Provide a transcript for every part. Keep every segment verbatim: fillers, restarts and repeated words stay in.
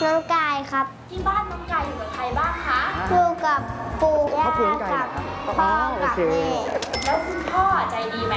น้องกายครับที่บ้านน้องกายอยู่กับใครบ้างคะอยู่กับปู่ย่ากับพ่อกับแม่แล้วคุณพ่อใจดีไหม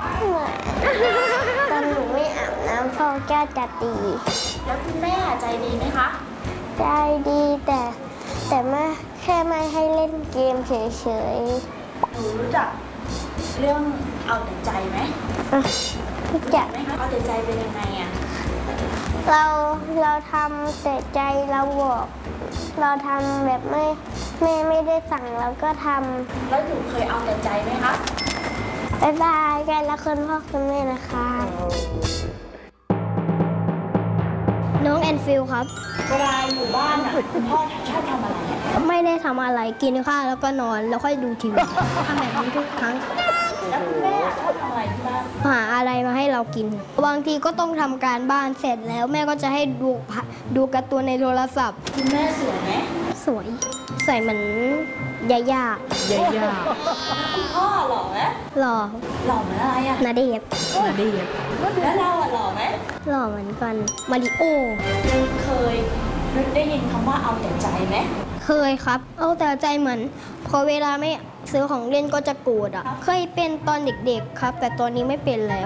ตอนหนูไม่อาบน้ำพ่อก็จะตีแล้วคุณแม่ใจดีไหมคะใจดีแต่แต่ไม่แค่ไม่ให้เล่นเกมเฉยๆหนูรู้จักเรื่องเอาแต่ใจไหมรู้จักไหมคะเอาแต่ใจเป็นยังไงอะเราเราทำแต่ใจเราบอกเราทำแบบไม่แม่ไม่ได้สั่งเราก็ทำแล้วหนูเคยเอาแต่ใจไหมคะบ๊ายบายกันแล้วคุณพ่อคุณแม่นะคะน้องแอนฟิลครับเวลาอยู่บ้านอ่ะคุณพ่อชอบทำอะไรไม่ได้ทำอะไรกินข้าวแล้วก็นอนแล้วค่อยดูทีวีทำแบบนี้ทุกครั้งแล้วคุณแม่ชอบทำอะไรที่บ้านหาอะไรมาให้เรากินบางทีก็ต้องทำการบ้านเสร็จแล้วแม่ก็จะให้ดูดูการ์ตูนในโทรศัพท์คุณแม่สวยไหมสวยใส่เหมือนยาย่ายาย่าคุณพ่อหล่อไหมหล่อหล่อเหมือนอะไรอะนาเดชนาเดชแล้วเราอะหล่อไหมหล่อเหมือนกันมาริโอเคยได้ยินคำว่าเอาแต่ใจไหมเคยครับเอาแต่ใจเหมือนพอเวลาไม่ซื้อของเล่นก็จะโกรธอ่ะเคยเป็นตอนเด็กๆครับแต่ตอนนี้ไม่เป็นแล้ว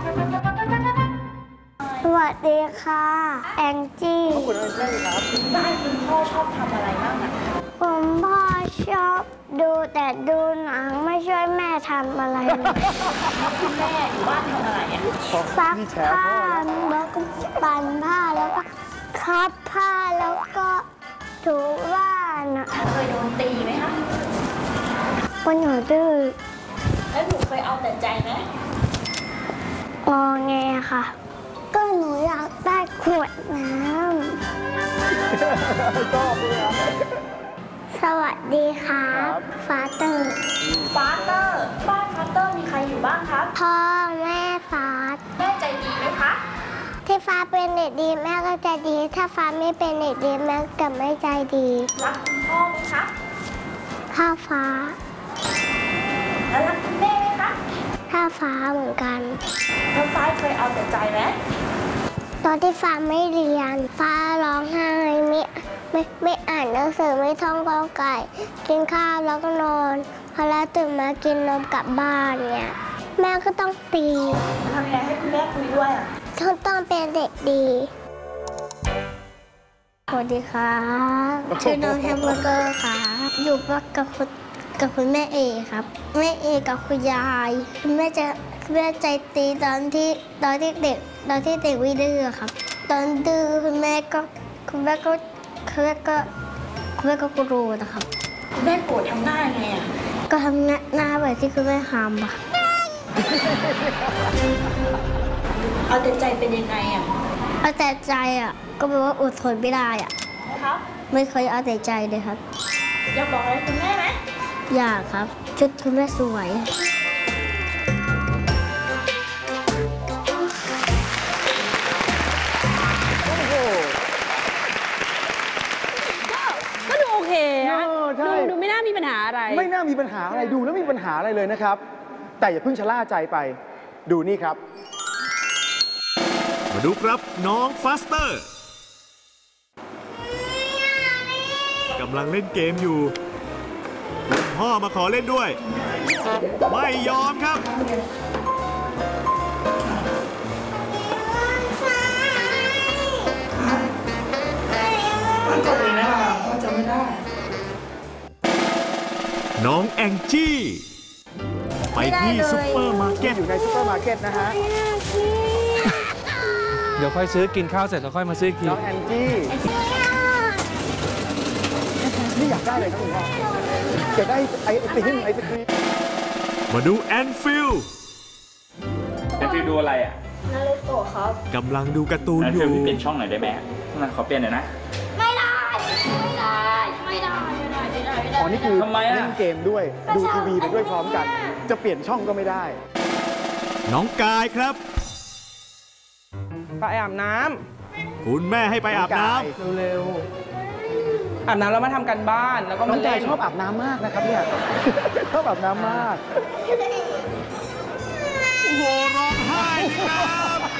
สวัสดีค่ะแองจี้ขอบคุณแม่ครับบ้านคุณพ่อชอบทำอะไรบ้างอ่ะผมพ่อชอบดูแต่ดูหนังไม่ช่วยแม่ทำอะไรเลยคุณแม่อยู่บ้านทำอะไรอ่ะซักผ้าแล้วก็ปั่นผ้าแล้วก็คัดผ้าแล้วก็ถูบ้านอ่ะเคยโดนตีไหมคะคนหนูดื้อแล้วหนูเคยเอาแต่ใจไหมงอแงค่ะก็หนูอยากได้ขวดน้ำชอบเลยครับสวัสดีครับฟาเตอร์ฟาเตอร์บ้านฟาเตอร์มีใครอยู่บ้างครับพ่อแม่ฟาดแม่ใจดีไหมคะที่ฟ้าเป็นเด็กดีแม่ก็ใจดีถ้าฟ้าไม่เป็นเด็กดีแม่ก็ไม่ใจดีรักคุณพ่อไหมคะถ้าฟ้าแล้วรักคุณแม่ไหมคะถ้าฟ้าเหมือนกันแล้วฟ้าเคยเอาแต่ใจไหมตอนที่ฟ้าไม่เรียนฟ้าร้องไห้ไม่ไม่ไม่อ่านหนังสือไม่ท่องกอไก่กินข้าวแล้วก็นอนพอแล้วตื่นมากินนมกลับบ้านเนี่ยแม่ก็ต้องตีทำยังไงให้คุณแม่คุยด้วยอ่ะต้องต้องเป็นเด็กดีสวัสดีครับชื่อน้องแฮมเบอร์เกอร์ค่ะอยู่กับคุณกับคุณแม่เอครับแม่เอกับคุณยายคุณแม่จะคุณแม่ใจตีตอนที่ตอนที่เด็กตอนที่เด็กวิดื้อครับตอนดื้อคุณแม่ก็คุณแม่ก็คุณแม่ก็คุณแม่ก็กลัวนะครับคุณแม่โกรธทำหน้าไงอ่ะก็ทำหน้าหน้าแบบที่คุณแม่ทำอะเอาแต่ใจเป็นยังไงอ่ะเอาแต่ใจอ่ะก็แปลว่าอดทนไม่ได้อ่ะครับไม่เคยเอาแต่ใจเลยครับอยากบอกอะไรคุณแม่ไหมอยากครับชุดคุณแม่สวยก็ดูโอเคอะดูดูไม่น่ามีปัญหาอะไรไม่น่ามีปัญหาอะไรดูแล้วไม่มีปัญหาอะไรเลยนะครับแต่อย่าเพิ่งชะล่าใจไปดูนี่ครับมาดูครับน้องฟาสเตอร์กำลังเล่นเกมอยู่คุณพ่อมาขอเล่นด้วยไม่ยอมครับน้องแองจี้ไปที่ซุปเปอร์มาร์เก็ตอยู่ในซุปเปอร์มาร์เก็ตนะฮะเดี๋ยวค่อยซื้อกินข้าวเสร็จแล้วค่อยมาซื้อกินน้องแองจี้นี่อยากได้เลยครับคุณพ่ออยากได้ไอติมไอศครีมมาดูแอนฟิลแอนฟิลดูอะไรอ่ะนารูโตะครับกำลังดูการ์ตูนอยู่แอนฟิลเปลี่ยนช่องหน่อยได้ไหมนะขอเปลี่ยนหน่อยนะไม่ได้ไม่ได้ไม่ได้ไม่ได้ไม่ได้ไม่ได้อ๋อนี่คือเล่นเกมด้วยดูทีวีไปด้วยพร้อมกันจะเปลี่ยนช่องก็ไม่ได้น้องกายครับไปอาบน้ำคุณแม่ให้ไปอาบน้ำเร็วๆอาบน้ำแล้วมาทำกันบ้านแล้วก็น้องกายชอบอาบน้ำมากนะครับเนี่ยชอบอาบน้ำมากโอ้โหร้องไห้ครับ